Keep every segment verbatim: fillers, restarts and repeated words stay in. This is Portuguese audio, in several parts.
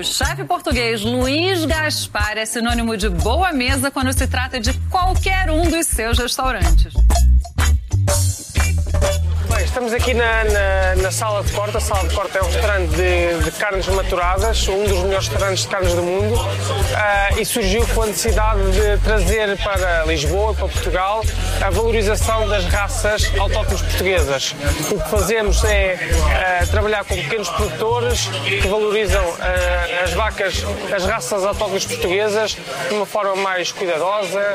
O chefe português Luís Gaspar é sinônimo de boa mesa quando se trata de qualquer um dos seus restaurantes. Bem, estamos aqui na, na, na Sala de Corte. A Sala de Corte é um restaurante de, de carnes maturadas, um dos melhores restaurantes de carnes do mundo, uh, e surgiu com a necessidade de trazer para Lisboa, para Portugal, a valorização das raças autóctones portuguesas. O que fazemos é uh, trabalhar com pequenos produtores que valorizam uh, as vacas, as raças autóctones portuguesas de uma forma mais cuidadosa,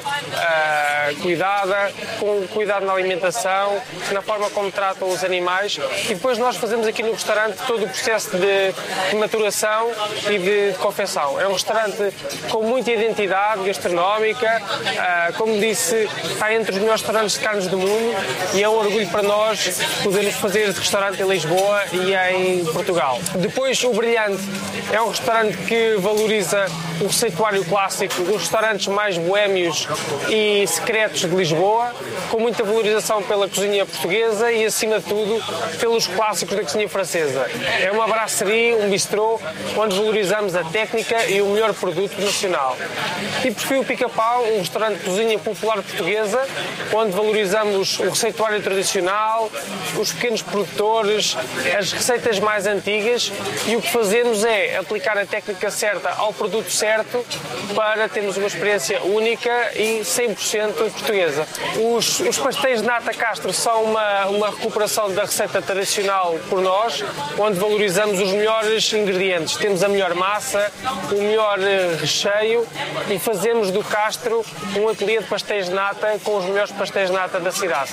uh, cuidada, com cuidado na alimentação, na forma como tratam os animais, e depois nós fazemos aqui no restaurante todo o processo de, de maturação e de, de confecção. É um restaurante com muita identidade gastronómica, uh, como disse, está entre os melhores restaurantes de carnes do mundo, e é um orgulho para nós podermos fazer este restaurante em Lisboa e em Portugal. Depois, o Brilhante é um restaurante que valoriza o receituário clássico dos restaurantes mais boémios e secretos de Lisboa, com muita valorização pela cozinha portuguesa e, acima de tudo, pelos clássicos da cozinha francesa. É uma brasserie, um bistrô, onde valorizamos a técnica e o melhor produto nacional. E por fim, o Pica-Pau, um restaurante de cozinha popular portuguesa, onde valorizamos o receituário tradicional, os pequenos produtores, as receitas mais antigas, e o que fazemos é aplicar a técnica certa ao produto certo para termos uma experiência única e cem por cento portuguesa. Os, os pastéis de nata Castro são uma, uma recuperação da receita tradicional por nós, onde valorizamos os melhores ingredientes. Temos a melhor massa, o melhor recheio, e fazemos do Castro um ateliê de pastéis de nata com os melhores pastéis de nata da cidade.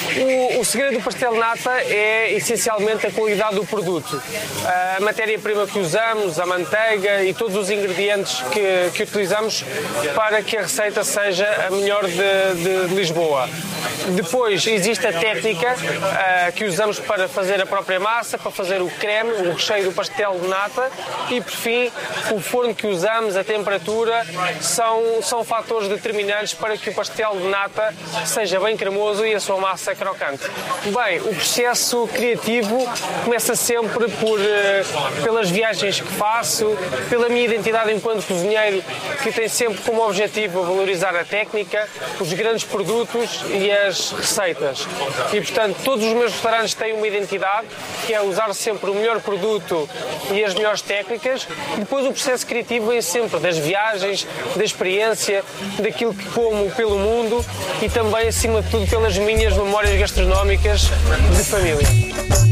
O, o segredo do pastel de nata é essencialmente a qualidade do produto. A matéria-prima que usamos, a manteiga e todos os ingredientes que, que utilizamos para que a receita seja a melhor de, de, de Lisboa. Depois existe a técnica uh, que usamos para fazer a própria massa, para fazer o creme, o recheio do pastel de nata, e por fim o forno que usamos, a temperatura, são, são fatores determinantes para que o pastel de nata seja bem cremoso e a sua massa crocante. Bem, o processo criativo começa sempre por, uh, pelas viagens que faço, pela minha identidade enquanto cozinheiro, que tem sempre como objetivo valorizar a técnica, os grandes produtos e as receitas. E, portanto, todos os meus restaurantes têm uma identidade, que é usar sempre o melhor produto e as melhores técnicas. E depois o processo criativo vem sempre das viagens, da experiência, daquilo que como pelo mundo, e também, acima de tudo, pelas minhas memórias gastronómicas de família.